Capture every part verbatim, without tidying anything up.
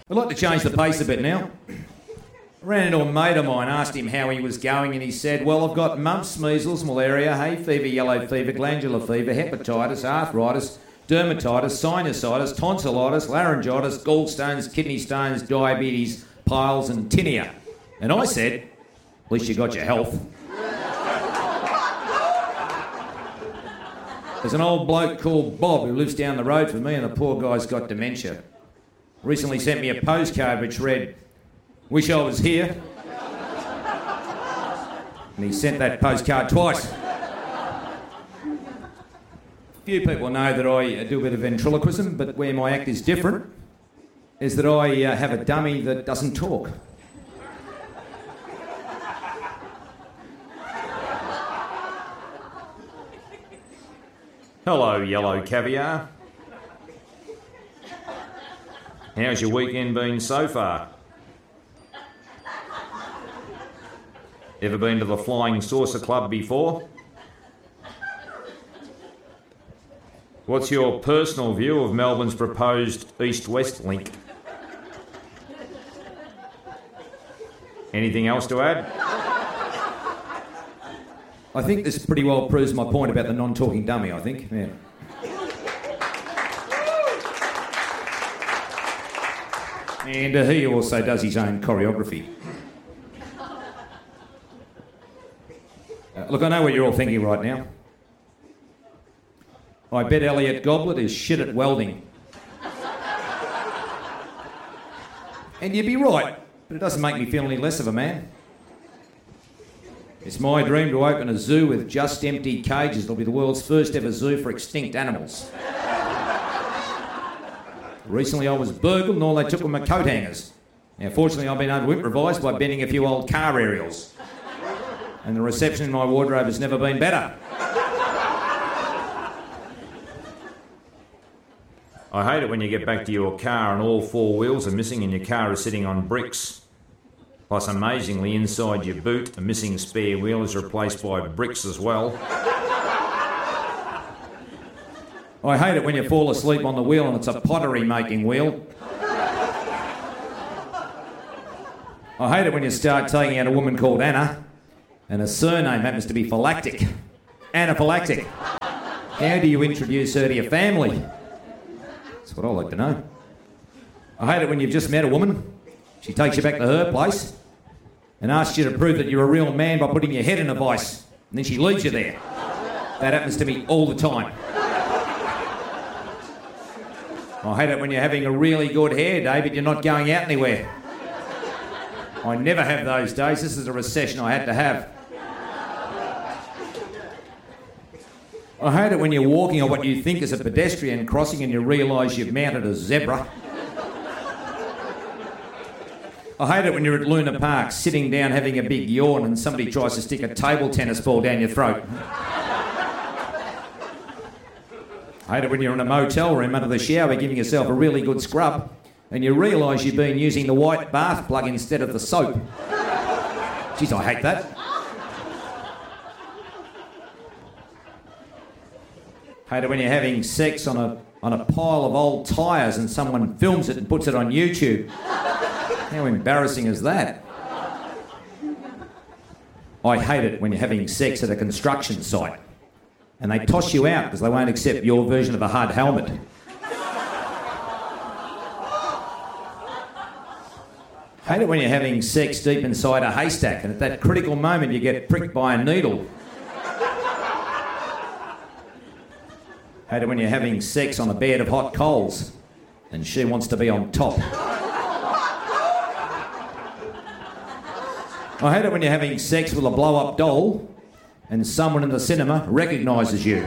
I'd like to change the pace a bit now. I ran into a mate of mine, asked him how he was going, and he said, well, I've got mumps, measles, malaria, hay fever, yellow fever, glandular fever, hepatitis, arthritis, dermatitis, sinusitis, tonsillitis, laryngitis, gallstones, kidney stones, diabetes, piles and tinea. And I said, at least you got your health. There's an old bloke called Bob who lives down the road from me, and the poor guy's got dementia. Recently sent me a postcard which read, wish I was here. And he sent that postcard twice. Few people know that I do a bit of ventriloquism, but where my act is different is that I uh, have a dummy that doesn't talk. Hello, yellow caviar. How's your weekend been so far? Ever been to the Flying Saucer Club before? What's your personal view of Melbourne's proposed east-west link? Anything else to add? I think this pretty well proves my point about the non-talking dummy, I think. Yeah. And uh, he also does his own choreography. Uh, look, I know what you're all thinking right now. I bet Elliot Goblet is shit at welding. And you'd be right, but it doesn't make me feel any less of a man. It's my dream to open a zoo with just empty cages. It'll be the world's first ever zoo for extinct animals. Recently I was burgled and all they took were my coat hangers. Now fortunately I've been able to improvise by bending a few old car aerials. And the reception in my wardrobe has never been better. I hate it when you get back to your car and all four wheels are missing and your car is sitting on bricks. Plus, amazingly, inside your boot, a missing spare wheel is replaced by bricks as well. I hate it when you fall asleep on the wheel and it's a pottery-making wheel. I hate it when you start taking out a woman called Anna and her surname happens to be phylactic. Anaphylactic. How do you introduce her to your family? That's what I like to know. I hate it when you've just met a woman, she takes you back to her place and asks you to prove that you're a real man by putting your head in a vice, and then she leaves you there. That happens to me all the time. I hate it when you're having a really good hair day, but you're not going out anywhere. I never have those days. This is a recession I had to have. I hate it when you're walking on what you think is a pedestrian crossing and you realise you've mounted a zebra. I hate it when you're at Luna Park, sitting down having a big yawn and somebody tries to stick a table tennis ball down your throat. I hate it when you're in a motel room under the shower giving yourself a really good scrub and you realise you've been using the white bath plug instead of the soap. Jeez, I hate that. Hate it when you're having sex on a, on a pile of old tyres and someone films it and puts it on YouTube. How embarrassing is that? I hate it when you're having sex at a construction site and they toss you out because they won't accept your version of a hard helmet. Hate it when you're having sex deep inside a haystack and at that critical moment you get pricked by a needle. Hate it when you're having sex on a bed of hot coals and she wants to be on top. I hate it when you're having sex with a blow-up doll and someone in the cinema recognises you.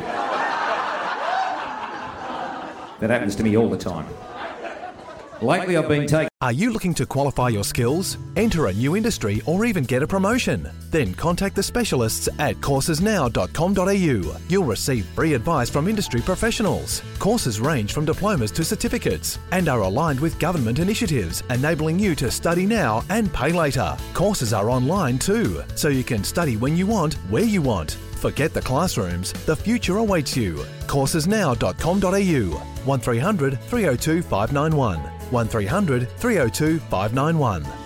That happens to me all the time. Lately I've been taking... Are you looking to qualify your skills, enter a new industry or even get a promotion? Then contact the specialists at courses now dot com dot a u. You'll receive free advice from industry professionals. Courses range from diplomas to certificates and are aligned with government initiatives, enabling you to study now and pay later. Courses are online too, so you can study when you want, where you want. Forget the classrooms, the future awaits you. courses now dot com dot a u, one three hundred, three oh two, five nine one. one three hundred, three oh two, five nine one.